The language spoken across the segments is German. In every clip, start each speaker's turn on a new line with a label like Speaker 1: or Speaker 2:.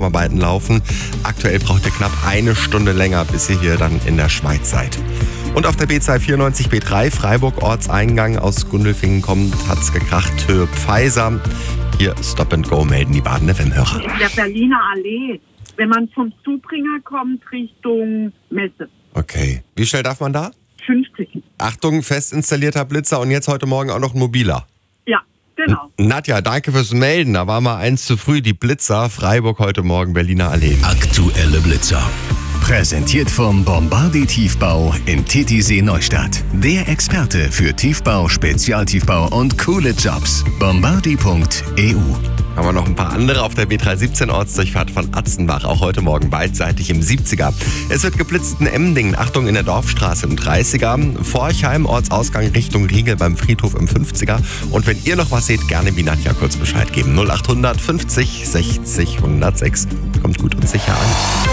Speaker 1: Bauarbeiten laufen. Aktuell braucht ihr knapp eine Stunde länger, bis ihr hier dann in der Schweiz seid. Und auf der B294 B3 Freiburg Ortseingang aus Gundelfingen kommt, hat's gekracht, Höhe Pfizer. Hier Stop and Go melden die Baden FM-Hörer.
Speaker 2: Der Berliner Allee, wenn man vom Zubringer kommt Richtung Messe.
Speaker 1: Okay. Wie schnell darf man da?
Speaker 2: 50.
Speaker 1: Achtung, fest installierter Blitzer und jetzt heute Morgen auch noch ein mobiler.
Speaker 2: Ja, genau.
Speaker 1: Nadja, danke fürs Melden. Da war mal eins zu früh. Die Blitzer, Freiburg heute Morgen, Berliner Allee.
Speaker 3: Aktuelle Blitzer. Präsentiert vom Bombardi Tiefbau in Titisee Neustadt. Der Experte für Tiefbau, Spezialtiefbau und coole Jobs. Bombardi.eu.
Speaker 1: Haben wir noch ein paar andere auf der B317 Ortsdurchfahrt von Atzenbach, auch heute Morgen beidseitig im 70er. Es wird geblitzt in Emdingen, Achtung in der Dorfstraße im 30er, Forchheim, Ortsausgang Richtung Riegel beim Friedhof im 50er. Und wenn ihr noch was seht, gerne wie Nadja kurz Bescheid geben. 0800 50 60 106. Kommt gut und sicher an.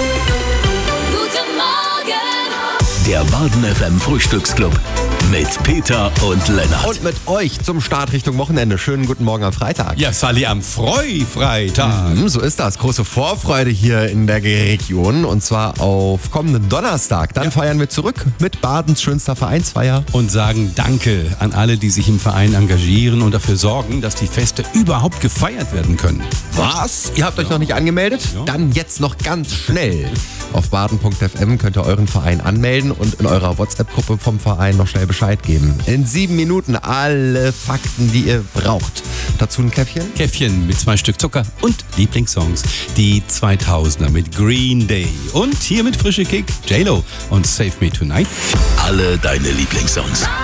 Speaker 3: Der Baden FM Frühstücksclub mit Peter und Lennart.
Speaker 1: Und mit euch zum Start Richtung Wochenende. Schönen guten Morgen am Freitag.
Speaker 4: Ja, Sally am Freitag.
Speaker 1: So ist das. Große Vorfreude hier in der Region. Und zwar auf kommenden Donnerstag. Dann feiern wir zurück mit Badens schönster Vereinsfeier.
Speaker 4: Und sagen Danke an alle, die sich im Verein engagieren und dafür sorgen, dass die Feste überhaupt gefeiert werden können.
Speaker 1: Was? Ihr habt euch noch nicht angemeldet?
Speaker 4: Ja.
Speaker 1: Dann jetzt noch ganz schnell. Auf baden.fm könnt ihr euren Verein anmelden und in eurer WhatsApp-Gruppe vom Verein noch schnell Bescheid geben. In 7 Minuten alle Fakten, die ihr braucht. Dazu ein Käffchen?
Speaker 4: Käffchen mit 2 Stück Zucker und Lieblingssongs. Die 2000er mit Green Day. Und hier mit frische Kick, J-Lo und Save Me Tonight.
Speaker 3: Alle deine Lieblingssongs.